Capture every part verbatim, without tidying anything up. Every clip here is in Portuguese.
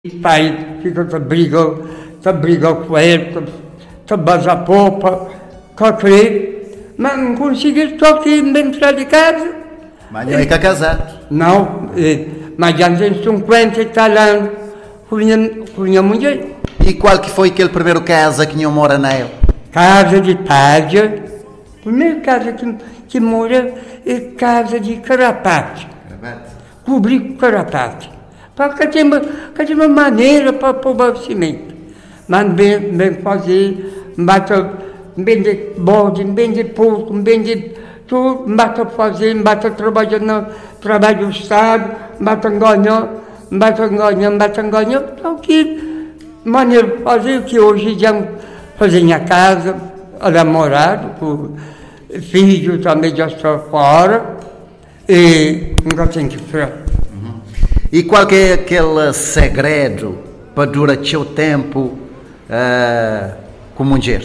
pai fica te brigou, te brigou com ele, te, te basa a popa, com aquele, mas não consegui, estou aqui dentro de casa. Mas não é que é casado? Não, mas já tem cinquenta e tal anos, com a minha mulher. E qual que foi aquele primeiro casa que não mora nele? Casa de Pádia, primeira casa que, que mora é casa de Carapate. Carapate? Cobrir com Carapate. Porque tem uma, tem uma maneira para pôr o cimento. Mas bem, bem fazer, bata, bem de bode, bem de porco, bem de tudo, bata fazer, bata trabalhar no trabalho do Estado, bata ganhar, bata ganhar, bata ganhar. Então, que maneira de fazer, que hoje já fazer na casa, namorado, com filho também já está fora, e nunca tem que fazer. E qual que é aquele segredo para durar o tempo uh, com mulher?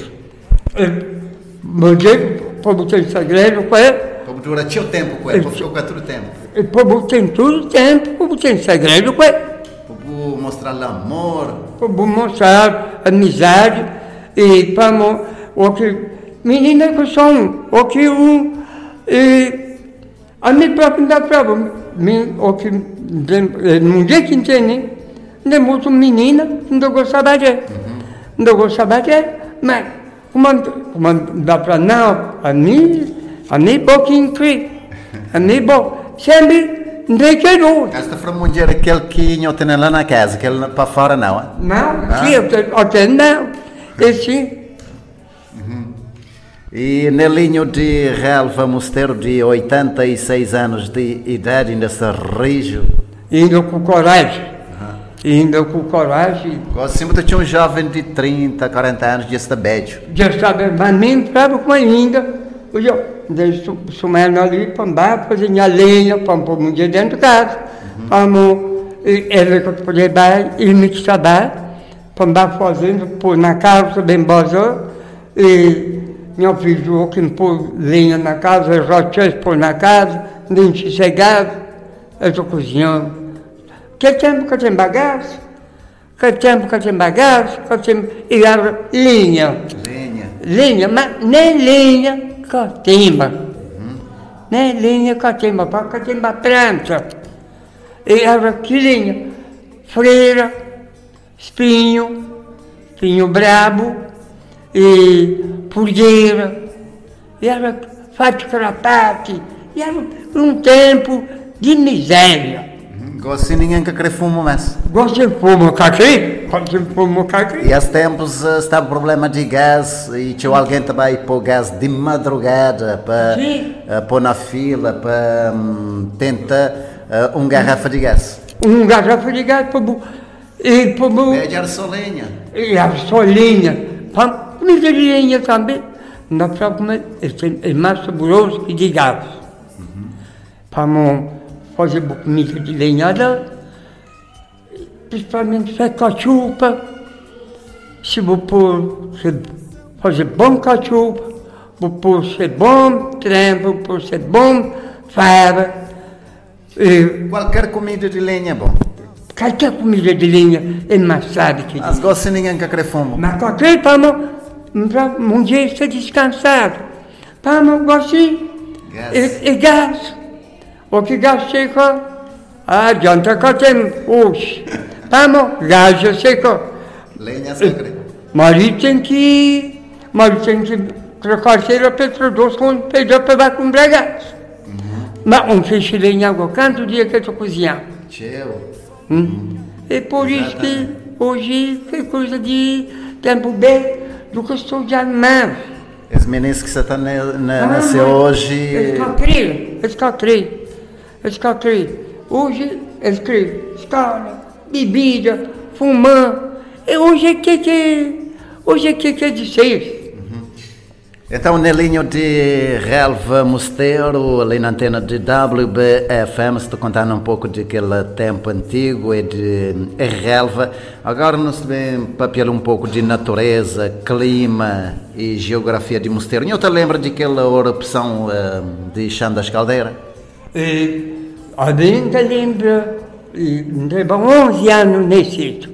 Mulher, como tem segredo, qual é? Para durar o tempo com ela, para ficar todo o tempo. Como tem todo o tempo, como tem segredo, qual é? Para mostrar amor. Para mostrar amizade e para o que menina que são, o que um, e a mim próprio dá prova, o que ninguém que entende, nem muito menina, não gostava de, não gostava de, mas como, como dá para não, a mim, a mim pouquinho que, a mim bom, sempre não quero. Esta foi a mulher aquele que não tem lá na casa, aquele para fora não, hein? Não, sim, até não, e sim. E Nelinho de Relva Mosteiro, de oitenta e seis anos de idade, ainda se rige? Ainda com coragem. Uhum. Ainda com coragem. Assim, você tinha um jovem de trinta, quarenta anos, de esta beijo. Já estava, mas nem estava com ainda. Eu deixo sumando ali, para baixo, fazer minha lenha, para pôr um dia dentro de casa. Para ele que eu podia dar, ele me trabalhar, para baixo fazendo, pôr na casa, bem bozão. E meu filho que me pôs lenha na casa, rochês pôr na casa, nem sossegado, eu estou cozinhando. Que tempo que eu tenho bagaço? Que tempo que eu tenho bagaço? Que eu tenho... E era linha. Lenha. Lenha, mas nem lenha catimba. Uhum. Nem lenha catimba, porque catimba prancha. E era que linha? Freira, espinho, espinho brabo, e pulgueira, e era fato de carapate, e era um tempo de miséria. Gosto de ninguém que quer fumo mais. Gosto de fumo caqui? Gosto de fumo caqui? E há tempos uh, está o problema de gás, e tinha alguém também pôr gás de madrugada para uh, pôr na fila, para um, tentar uh, um garrafa de gás. Um garrafa de gás para e para e era só lenha. E era só lenha. Comida de lenha também, não para comer, é mais saboroso que de gás. Uhum. Para fazer comida de lenhada, principalmente fazer cachupa, se vou pôr, fazer bom cachupa, vou pôr ser bom trem, vou pôr ser bom fava. Qualquer comida de lenha é bom. Qualquer comida de lenha é mais sabe que As gostam de ninguém que quer fumo. Mas qualquer para um dia estar descansado. Para não gostar de gás. O que gás chega, adianta que tem hoje. Para não, gás já chega. Lenha segre. Mas tem que, mas tem que trocar a Petrodoce com pedro para comprar gás. Mas um feixe lenha agora, quanto dia que eu estou cozinhando? Tchau. Hum? É por isso que hoje é coisa de tempo bem do que estou de armar. Esse meninos que você está na, na, ah, nasceu hoje... Escalcri, escalcri, escalcri. Hoje escrevo escola, bebida, fumando. E hoje é que que... Hoje é que que é de ser. Então, Nelinho de Relva Mosteiro, ali na antena de W B F M, se tu contando um pouco daquele tempo antigo e de Relva, agora nós também papel um pouco de natureza, clima e geografia de Mosteiro. Eu te lembro daquela erupção uh, de Chão das Caldeiras? A gente lembra, leva onze anos nesse sítio.